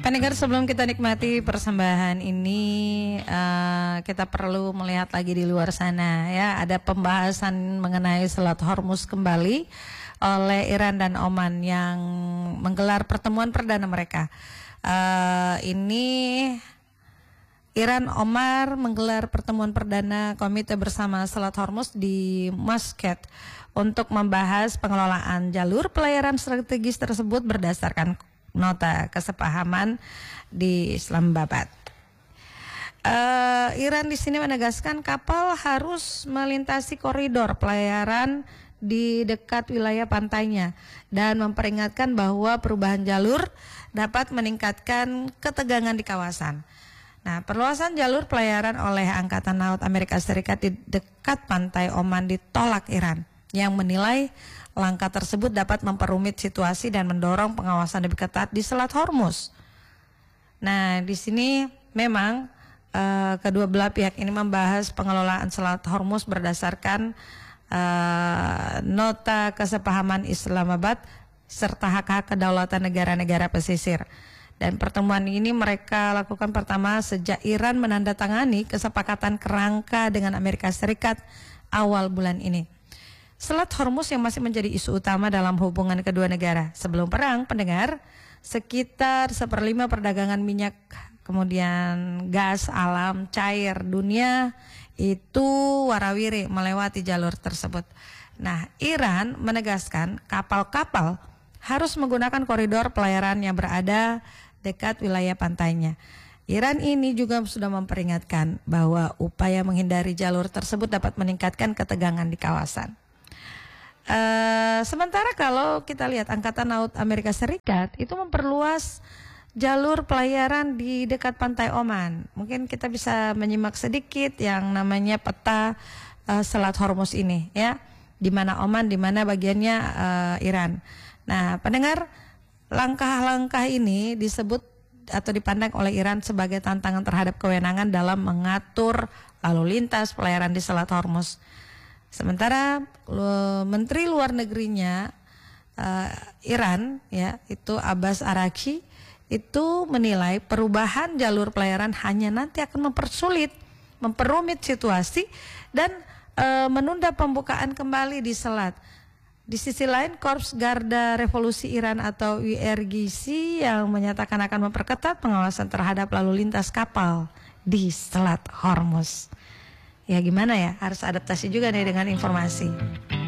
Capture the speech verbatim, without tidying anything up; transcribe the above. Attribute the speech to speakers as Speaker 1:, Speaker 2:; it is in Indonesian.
Speaker 1: Pendengar, sebelum kita nikmati persembahan ini, uh, kita perlu melihat lagi di luar sana ya. Ada pembahasan mengenai Selat Hormuz kembali oleh Iran dan Oman yang menggelar pertemuan perdana mereka. Uh, ini Iran Oman menggelar pertemuan perdana komite bersama Selat Hormuz di Muscat untuk membahas pengelolaan jalur pelayaran strategis tersebut berdasarkan nota kesepahaman di Islamabad. Uh, Iran di sini menegaskan kapal harus melintasi koridor pelayaran di dekat wilayah pantainya dan memperingatkan bahwa perubahan jalur dapat meningkatkan ketegangan di kawasan. Nah, perluasan jalur pelayaran oleh Angkatan Laut Amerika Serikat di dekat pantai Oman ditolak Iran yang menilai langkah tersebut dapat memperumit situasi dan mendorong pengawasan lebih ketat di Selat Hormuz. Nah, di sini memang uh, kedua belah pihak ini membahas pengelolaan Selat Hormuz berdasarkan uh, nota kesepahaman Islamabad serta hak-hak kedaulatan negara-negara pesisir. Dan pertemuan ini mereka lakukan pertama sejak Iran menandatangani kesepakatan kerangka dengan Amerika Serikat awal bulan ini. Selat Hormuz yang masih menjadi isu utama dalam hubungan kedua negara. Sebelum perang, pendengar, sekitar seperlima perdagangan minyak, kemudian gas alam cair dunia itu warawiri melewati jalur tersebut. Nah, Iran menegaskan kapal-kapal harus menggunakan koridor pelayaran yang berada dekat wilayah pantainya. Iran ini juga sudah memperingatkan bahwa upaya menghindari jalur tersebut dapat meningkatkan ketegangan di kawasan. Uh, sementara kalau kita lihat Angkatan Laut Amerika Serikat itu memperluas jalur pelayaran di dekat pantai Oman. Mungkin kita bisa menyimak sedikit yang namanya peta uh, Selat Hormuz ini ya, di mana Oman, di mana bagiannya uh, Iran. Nah, pendengar, langkah-langkah ini disebut atau dipandang oleh Iran sebagai tantangan terhadap kewenangan dalam mengatur lalu lintas pelayaran di Selat Hormuz. Sementara Menteri Luar Negerinya uh, Iran ya, itu Abbas Araghchi itu menilai perubahan jalur pelayaran hanya nanti akan mempersulit, memperumit situasi dan uh, menunda pembukaan kembali di selat. Di sisi lain, Korps Garda Revolusi Iran atau I R G C yang menyatakan akan memperketat pengawasan terhadap lalu lintas kapal di Selat Hormuz. Ya gimana ya, harus adaptasi juga nih dengan informasi.